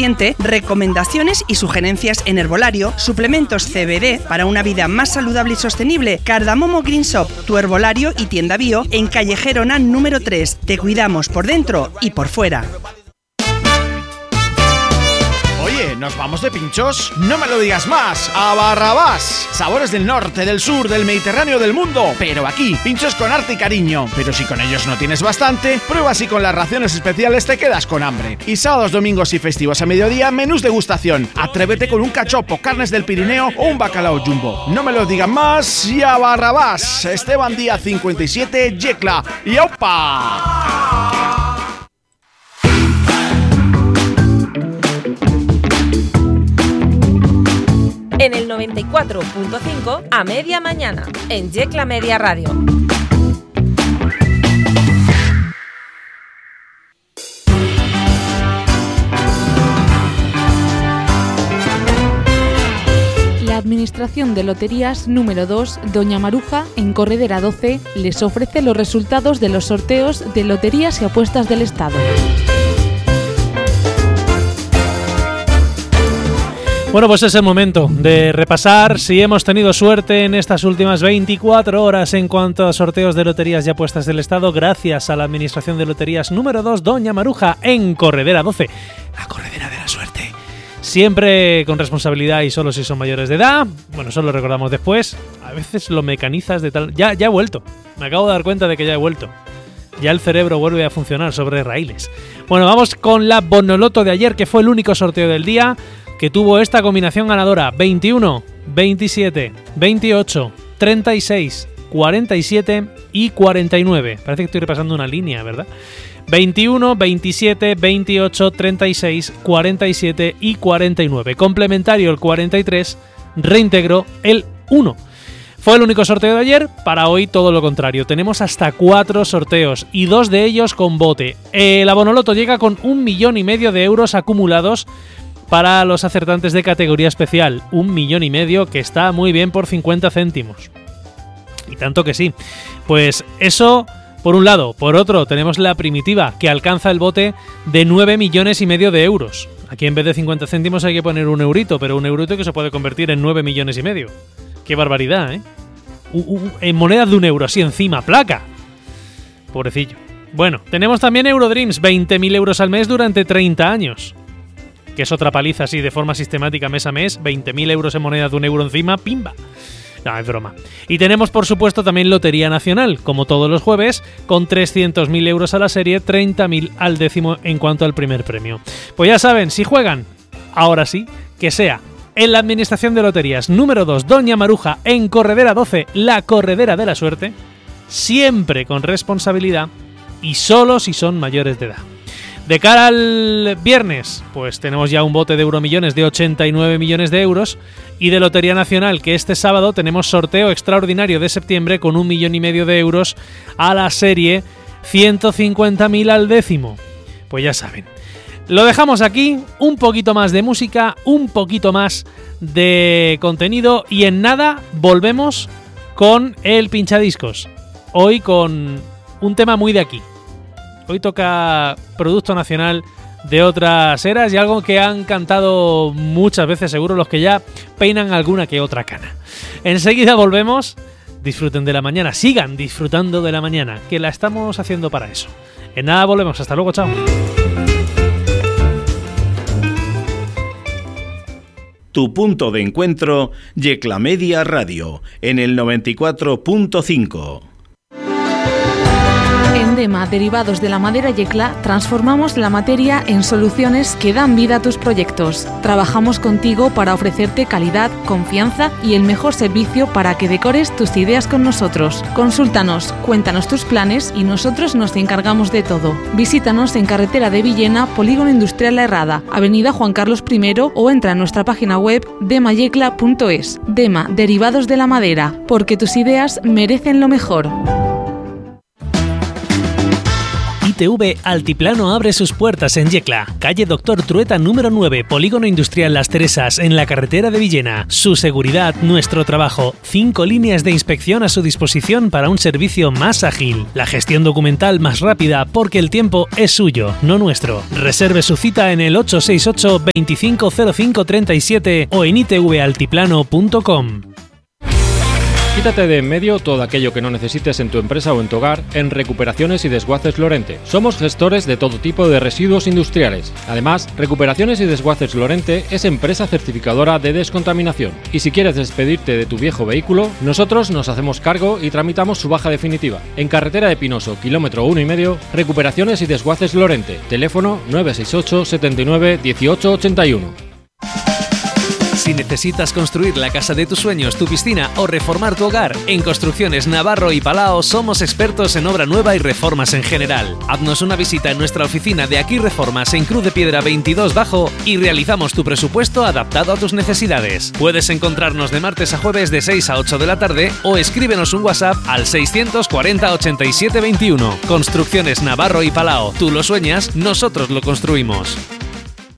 consciente, recomendaciones y sugerencias en herbolario, suplementos CBD para una vida más saludable y sostenible. Cardamomo Green Shop, tu herbolario y tienda bio en Calle Gerona número 3. Te cuidamos por dentro y por fuera. Oye, ¿nos vamos de pinchos? No me lo digas más. ¡A Barrabás! Sabores del norte, del sur, del Mediterráneo, del mundo. Pero aquí, pinchos con arte y cariño. Pero si con ellos no tienes bastante, prueba si con las raciones especiales te quedas con hambre. Y sábados, domingos y festivos a mediodía, menús degustación. Atrévete con un cachopo, carnes del Pirineo o un bacalao jumbo. No me lo digan más. Y a Barrabás. Esteban Díaz 57, Yecla. ¡Y opa! En el 94.5 a media mañana, en Yecla Media Radio. La Administración de Loterías número 2, Doña Maruja, en Corredera 12, les ofrece los resultados de los sorteos de Loterías y Apuestas del Estado. Bueno, pues es el momento de repasar si hemos tenido suerte en estas últimas 24 horas en cuanto a sorteos de loterías y apuestas del Estado, gracias a la Administración de Loterías número 2, Doña Maruja, en Corredera 12. La corredera de la suerte. Siempre con responsabilidad y solo si son mayores de edad. Bueno, eso lo recordamos después. A veces lo mecanizas de tal... Ya he vuelto. Me acabo de dar cuenta de que ya he vuelto. Ya el cerebro vuelve a funcionar sobre raíles. Bueno, vamos con la Bonoloto de ayer, que fue el único sorteo del día, que tuvo esta combinación ganadora: 21, 27, 28, 36, 47 y 49. Parece que estoy repasando una línea, ¿verdad? 21, 27, 28, 36, 47 y 49. Complementario el 43, reintegró el 1. Fue el único sorteo de ayer. Para hoy todo lo contrario. Tenemos hasta 4 sorteos y 2 de ellos con bote. La Bonoloto llega con 1,5 millones de euros acumulados para los acertantes de categoría especial. 1,5 millones, que está muy bien por 50 céntimos. Y tanto que sí. Pues eso por un lado. Por otro, tenemos la primitiva, que alcanza el bote de 9,5 millones de euros. Aquí en vez de 50 céntimos hay que poner un eurito, pero un eurito que se puede convertir en 9,5 millones. ¡Qué barbaridad, eh! En monedas de 1 euro, así encima, placa. Pobrecillo. Bueno, tenemos también Eurodreams, 20.000 euros al mes durante 30 años. Que es otra paliza así de forma sistemática mes a mes. 20.000 euros en monedas de 1 euro encima, ¡pimba! No, es broma. Y tenemos, por supuesto, también Lotería Nacional, como todos los jueves, con 300.000 euros a la serie, 30.000 al décimo en cuanto al primer premio. Pues ya saben, si juegan, ahora sí, que sea en la Administración de Loterías número 2, Doña Maruja, en Corredera 12, la corredera de la suerte, siempre con responsabilidad y solo si son mayores de edad. De cara al viernes, pues tenemos ya un bote de Euromillones de 89 millones de euros, y de Lotería Nacional, que este sábado tenemos sorteo extraordinario de septiembre con 1,5 millones de euros a la serie, 150.000 al décimo. Pues ya saben. Lo dejamos aquí, un poquito más de música, un poquito más de contenido, y en nada volvemos con el pinchadiscos. Hoy con un tema muy de aquí. Hoy toca producto nacional de otras eras y algo que han cantado muchas veces seguro los que ya peinan alguna que otra cana. Enseguida volvemos. Disfruten de la mañana, sigan disfrutando de la mañana, que la estamos haciendo para eso. En nada volvemos, hasta luego, chao. Tu punto de encuentro, Yecla Media Radio, en el 94.5. En DEMA Derivados de la Madera Yecla transformamos la materia en soluciones que dan vida a tus proyectos. Trabajamos contigo para ofrecerte calidad, confianza y el mejor servicio para que decores tus ideas con nosotros. Consúltanos, cuéntanos tus planes y nosotros nos encargamos de todo. Visítanos en Carretera de Villena, Polígono Industrial La Herrada, Avenida Juan Carlos I, o entra en nuestra página web demayecla.es. DEMA Derivados de la Madera, porque tus ideas merecen lo mejor. ITV Altiplano abre sus puertas en Yecla, calle Doctor Trueta número 9, Polígono Industrial Las Teresas, en la carretera de Villena. Su seguridad, nuestro trabajo. 5 líneas de inspección a su disposición para un servicio más ágil. La gestión documental más rápida, porque el tiempo es suyo, no nuestro. Reserve su cita en el 868 250537 o en itvaltiplano.com. Quítate de en medio todo aquello que no necesites en tu empresa o en tu hogar en Recuperaciones y Desguaces Lorente. Somos gestores de todo tipo de residuos industriales. Además, Recuperaciones y Desguaces Lorente es empresa certificadora de descontaminación. Y si quieres despedirte de tu viejo vehículo, nosotros nos hacemos cargo y tramitamos su baja definitiva. En Carretera de Pinoso, kilómetro 1,5, Recuperaciones y Desguaces Lorente. Teléfono 968 79 18 81. Si necesitas construir la casa de tus sueños, tu piscina o reformar tu hogar, en Construcciones Navarro y Palao somos expertos en obra nueva y reformas en general. Haznos una visita en nuestra oficina de Aquí Reformas en Cruz de Piedra 22 Bajo y realizamos tu presupuesto adaptado a tus necesidades. Puedes encontrarnos de martes a jueves de 6 a 8 de la tarde o escríbenos un WhatsApp al 640 87 21. Construcciones Navarro y Palao. Tú lo sueñas, nosotros lo construimos.